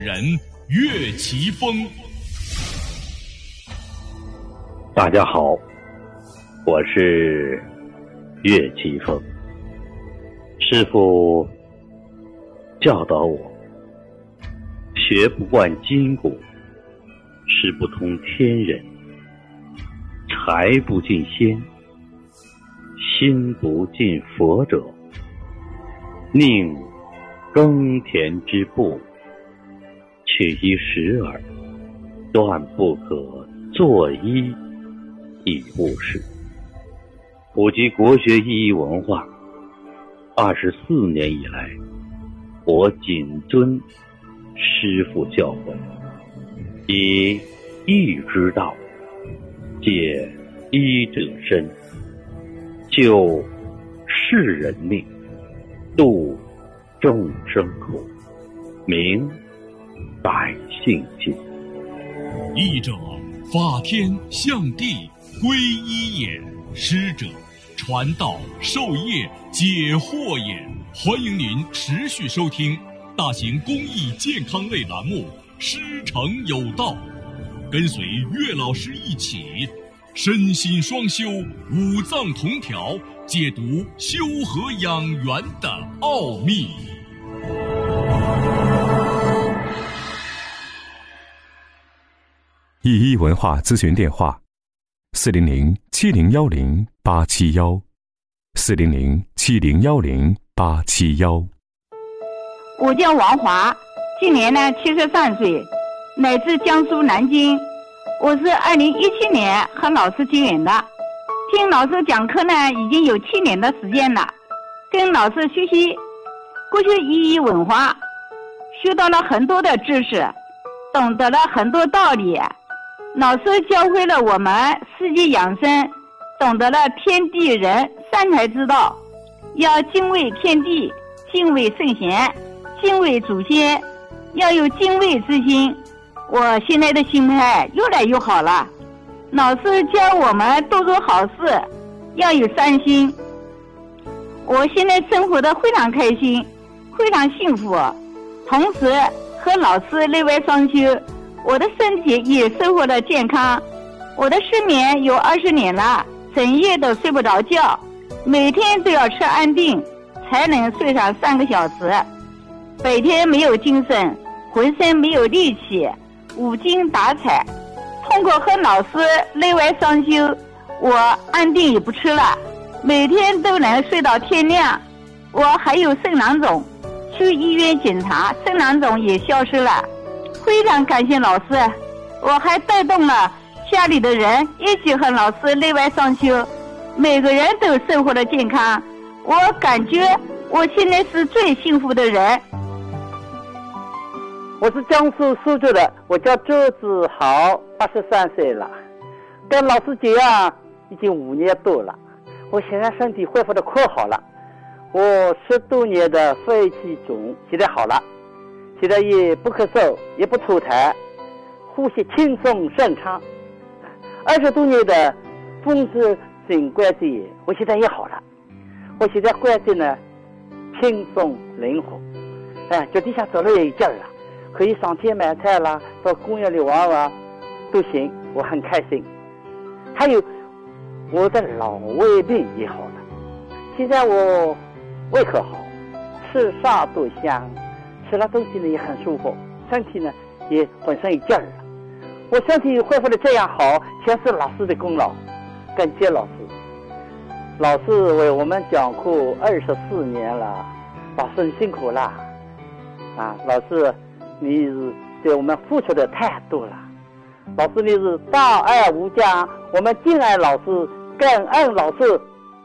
人岳奇峰。 大家好，我是岳奇峰。师父教导我，学不惯筋骨，识不通天人，财不进仙，心不进佛者，宁耕田之步，取一时耳，断不可作揖以误事。普及国学意义文化24年以来，我谨遵师父教诲，以义之道解医者身，救世人命，度众生苦，明百姓心。 义者，法天象地归一也；师者，传道授业解惑也。欢迎您持续收听大型公益健康类栏目《师承有道》，跟随岳老师一起身心双修，五脏同调，解读修和养元的奥秘。 一文化咨询电话：400-7010-871，400-7010-871。 我叫王华，今年73岁，来自江苏南京。我是2017年和老师结缘的，听老师讲课已经有7年的时间了，跟老师学习国学意义文化，学到了很多的知识，懂得了很多道理。老师教会了我们四季养生，懂得了天地人三才之道，要敬畏天地，敬畏圣贤，敬畏祖先，要有敬畏之心。我现在的心态越来越好了。老师教我们多做好事，要有善心。我现在生活的非常开心，非常幸福，同时和老师内外双修，我的身体也生活的健康。我的失眠有20年了，整夜都睡不着觉，每天都要吃安定才能睡上3个小时。白天没有精神，浑身没有力气，无精打采。通过和老师内外双修，我安定也不吃了，每天都能睡到天亮。我还有肾囊肿，去医院检查，肾囊肿也消失了。非常感谢老师，我还带动了家里的人一起和老师内外双修，每个人都生活的健康。我感觉我现在是最幸福的人。 我是江苏苏州的，我叫周子豪，83岁了，跟老师结缘已经5年多了。我现在身体恢复的可好了，我10多年的肺气肿现在好了，现在也不咳嗽，也不吐痰，呼吸轻松顺畅。20多年的风湿性关节炎，我现在也好了。我现在关节轻松灵活，脚底下走了也有劲儿了，可以上街买菜啦，到公园里玩玩都行，我很开心。还有我的老胃病也好了，现在我胃口好，吃啥都香，吃了东西也很舒服，身体也本身有劲儿了。我身体恢复的这样好，全是老师的功劳，感谢老师。老师为我们讲课24年了，老师你辛苦了老师你是对我们付出的太多了，老师你是大爱无疆，我们敬爱老师，感恩老师。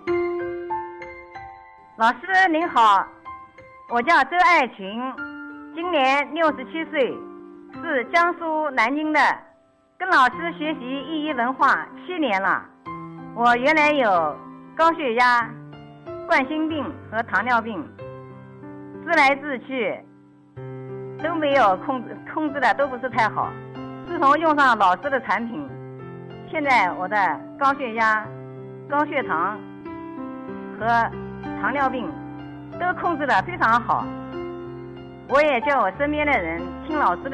老师您好，我叫周爱群，今年67岁，是江苏南京的，跟老师学习意义文化7年了。我原来有高血压、冠心病和糖尿病，治来治去都没有控制的都不是太好。自从用上老师的产品，现在我的高血压、高血糖和糖尿病都控制得非常好。我也叫我身边的人听老师的